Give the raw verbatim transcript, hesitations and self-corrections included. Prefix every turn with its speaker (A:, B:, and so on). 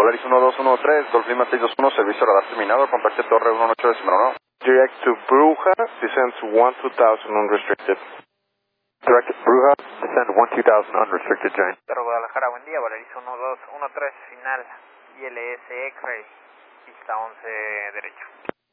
A: Volaris uno dos uno tres, Dolphin seis dos uno, servicio radar terminado, contacte Torre uno ocho decimal uno.
B: Direct to Bruja, descend to one two thousand unrestricted.
C: Direct to Bruja, descend one two thousand unrestricted, Jane.
D: Pero Guadalajara, buen día, Volaris uno dos uno tres, final, I L S X-Ray, pista once derecho.